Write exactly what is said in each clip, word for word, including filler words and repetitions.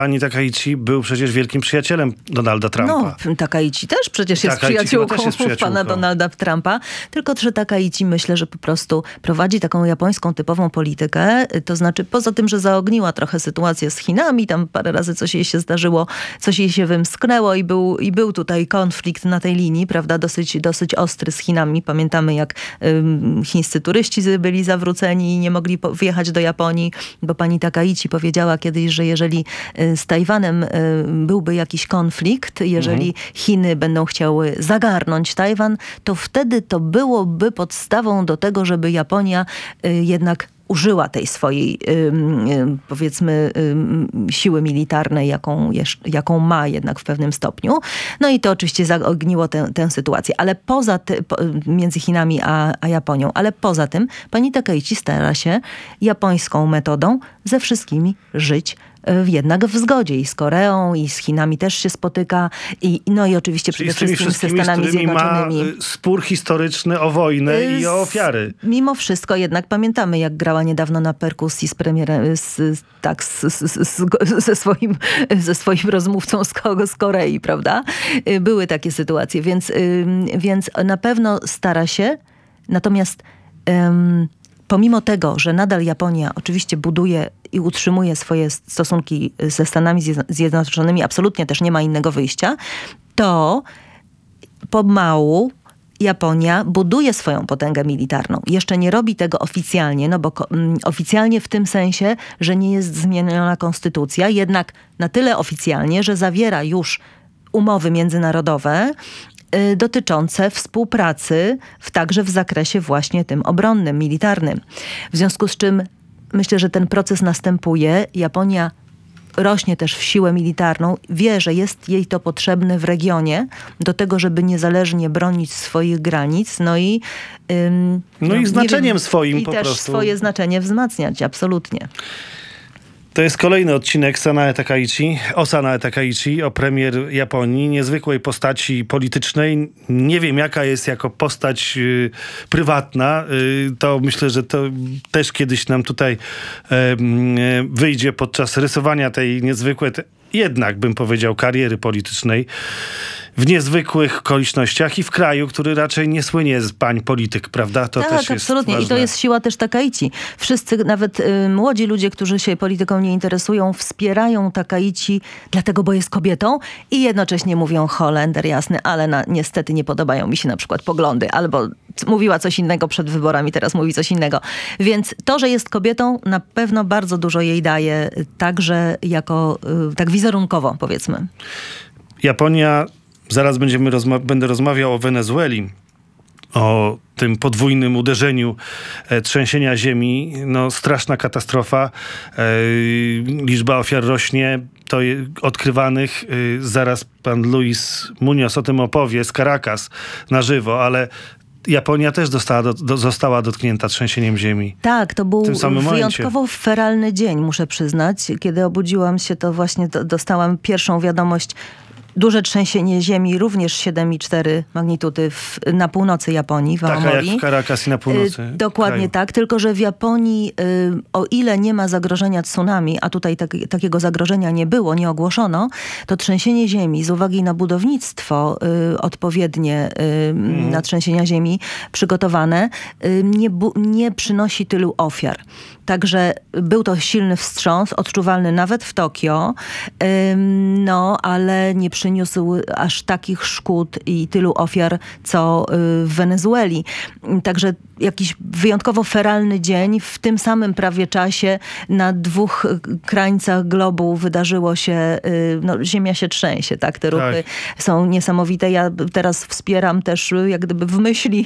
Pani Takaichi był przecież wielkim przyjacielem Donalda Trumpa. No, Takaichi też przecież jest Takaichi przyjaciółką, też jest przyjaciółką pana Donalda Trumpa. Tylko, że Takaichi myślę, że po prostu prowadzi taką japońską typową politykę. To znaczy, poza tym, że zaogniła trochę sytuację z Chinami, tam parę razy coś jej się zdarzyło, coś jej się wymsknęło i był, i był tutaj konflikt na tej linii, prawda, dosyć, dosyć ostry z Chinami. Pamiętamy, jak ym, chińscy turyści byli zawróceni i nie mogli po- wjechać do Japonii, bo pani Takaichi powiedziała kiedyś, że jeżeli y, z Tajwanem y, byłby jakiś konflikt, jeżeli mhm. Chiny będą chciały zagarnąć Tajwan, to wtedy to byłoby podstawą do tego, żeby Japonia y, jednak użyła tej swojej, y, y, powiedzmy, y, siły militarnej, jaką, jaką ma jednak w pewnym stopniu. No i to oczywiście zaogniło tę, tę sytuację. Ale poza ty, po, między Chinami a, a Japonią, ale poza tym pani Takaichi stara się japońską metodą ze wszystkimi żyć jednak w zgodzie i z Koreą, i z Chinami też się spotyka, i no i oczywiście Czyli przede wszystkim ze Stanami z Zjednoczonymi. Ma spór historyczny o wojnę i o ofiary. Mimo wszystko jednak pamiętamy, jak grała niedawno na perkusji z premierem, z, tak, z, z, z, ze, swoim, ze swoim rozmówcą z, z Korei, prawda? Były takie sytuacje, więc, więc na pewno stara się, natomiast um, pomimo tego, że nadal Japonia oczywiście buduje i utrzymuje swoje stosunki ze Stanami Zjednoczonymi, absolutnie też nie ma innego wyjścia, to pomału Japonia buduje swoją potęgę militarną. Jeszcze nie robi tego oficjalnie, no bo um, oficjalnie w tym sensie, że nie jest zmieniona konstytucja, jednak na tyle oficjalnie, że zawiera już umowy międzynarodowe y, dotyczące współpracy w, także w zakresie właśnie tym obronnym, militarnym. W związku z czym myślę, że ten proces następuje. Japonia rośnie też w siłę militarną. Wie, że jest jej to potrzebne w regionie do tego, żeby niezależnie bronić swoich granic. No i, ym, no no, i znaczeniem wiem, swoim i po też prostu. swoje znaczenie wzmacniać, absolutnie. To jest kolejny odcinek Sanae Takaichi, o Sanae Takaichi, o premier Japonii, niezwykłej postaci politycznej. Nie wiem, jaka jest jako postać y, prywatna. Y, to myślę, że to też kiedyś nam tutaj y, y, wyjdzie podczas rysowania tej niezwykłej, te, jednak bym powiedział, kariery politycznej. W niezwykłych okolicznościach i w kraju, który raczej nie słynie z pań polityk, prawda? To tak, też jest absolutnie. ważne. I to jest siła też Takaichi. Wszyscy, nawet y, młodzi ludzie, którzy się polityką nie interesują, wspierają Takaichi dlatego, bo jest kobietą i jednocześnie mówią Holender, jasny, ale na, niestety nie podobają mi się na przykład poglądy. Albo mówiła coś innego przed wyborami, teraz mówi coś innego. Więc to, że jest kobietą, na pewno bardzo dużo jej daje, także jako, y, tak wizerunkowo, powiedzmy. Japonia. Zaraz będziemy rozma- będę rozmawiał o Wenezueli, o tym podwójnym uderzeniu e, trzęsienia ziemi. No, straszna katastrofa. E, liczba ofiar rośnie. To je, odkrywanych. E, zaraz pan Luis Munoz o tym opowie z Caracas na żywo, ale Japonia też dostała do, do, została dotknięta trzęsieniem ziemi. Tak, to był wyjątkowo momencie. feralny dzień, muszę przyznać. Kiedy obudziłam się, to właśnie do, dostałam pierwszą wiadomość. Duże trzęsienie ziemi, również siedem i cztery magnitudy w, na północy Japonii, w Aomori. Taka jak w Caracas i na północy. Y, dokładnie kraju. tak, tylko że w Japonii, y, o ile nie ma zagrożenia tsunami, a tutaj tak, takiego zagrożenia nie było, nie ogłoszono, to trzęsienie ziemi z uwagi na budownictwo y, odpowiednie y, mm. na trzęsienia ziemi przygotowane, y, nie, bu, nie przynosi tylu ofiar. Także był to silny wstrząs, odczuwalny nawet w Tokio, ym, no ale nie przyniósł aż takich szkód i tylu ofiar, co y, w Wenezueli. Także jakiś wyjątkowo feralny dzień. W tym samym prawie czasie na dwóch krańcach globu wydarzyło się, y, no ziemia się trzęsie, tak? Te ruchy tak. są niesamowite. Ja teraz wspieram też jak gdyby w myśli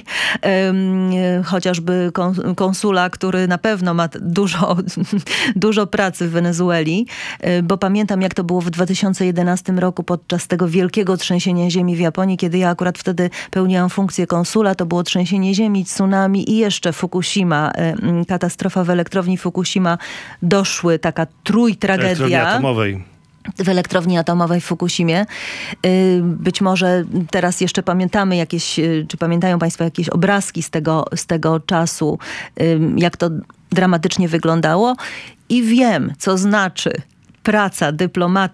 y, chociażby konsula, który na pewno ma dużo, dużo pracy w Wenezueli, bo pamiętam, jak to było w dwa tysiące jedenastym roku podczas tego wielkiego trzęsienia ziemi w Japonii, kiedy ja akurat wtedy pełniłam funkcję konsula. To było trzęsienie ziemi, tsunami i jeszcze Fukushima, katastrofa w elektrowni Fukushima. Doszły taka trójtragedia. Elektrowni atomowej. W elektrowni atomowej w Fukushimie. Być może teraz jeszcze pamiętamy jakieś, czy pamiętają państwo jakieś obrazki z tego, z tego czasu, jak to dramatycznie wyglądało. I wiem, co znaczy praca dyplomaty